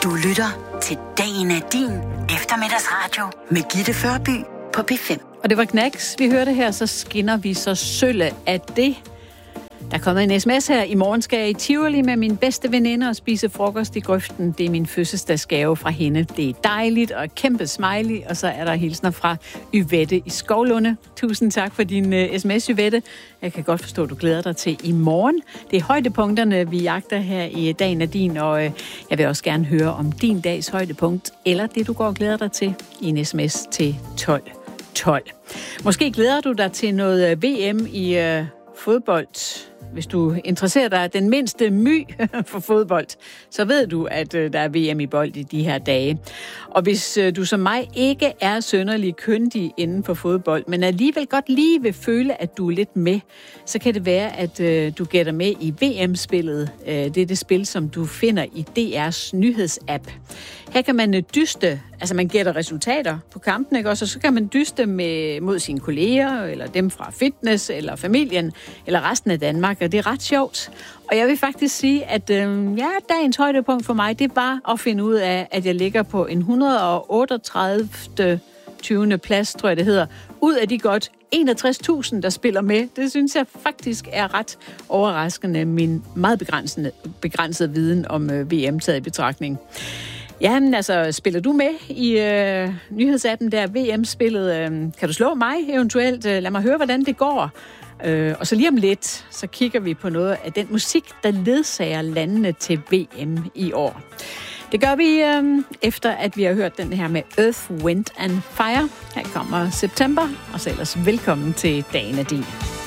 Du lytter til Dagen er din eftermiddagsradio med Gitte Førby på P5. Og det var Knacks, vi hørte her, så skinner vi så sølle af det. Der er kommet en sms her. I morgen skal jeg i Tivoli med min bedste veninde og spise frokost i grøften. Det er min fødselsdagsgave fra hende. Det er dejligt og kæmpe smiley. Og så er der hilsner fra Yvette i Skovlunde. Tusind tak for din sms, Yvette. Jeg kan godt forstå, at du glæder dig til i morgen. Det er højdepunkterne, vi jagter her i Dagen er din. Og jeg vil også gerne høre om din dags højdepunkt, eller det, du går og glæder dig til i en sms til 12. Måske glæder du dig til noget VM i fodbold. Hvis du interesserer dig den mindste my for fodbold, så ved du, at der er VM i bold i de her dage. Og hvis du som mig ikke er synderlig kyndig inden for fodbold, men alligevel godt lige vil føle, at du er lidt med, så kan det være, at du gætter med i VM-spillet. Det er det spil, som du finder i DR's nyhedsapp. Her kan man dyste, altså man gætter resultater på kampen, ikke? Og så kan man dyste mod sine kolleger, eller dem fra fitness, eller familien, eller resten af Danmark, og det er ret sjovt. Og jeg vil faktisk sige, at dagens højdepunkt for mig, det var at finde ud af, at jeg ligger på en 138. 20. plads, tror jeg det hedder, ud af de godt 61.000, der spiller med. Det synes jeg faktisk er ret overraskende, min meget begrænsede viden om VM taget i betragtning. Jamen altså, spiller du med i nyhedsappen der, VM-spillet? Kan du slå mig eventuelt? Lad mig høre, hvordan det går. Og så lige om lidt, så kigger vi på noget af den musik, der ledsager landene til VM i år. Det gør vi efter, at vi har hørt den her med Earth, Wind and Fire. Her kommer September, og så ellers velkommen til Dagen er din.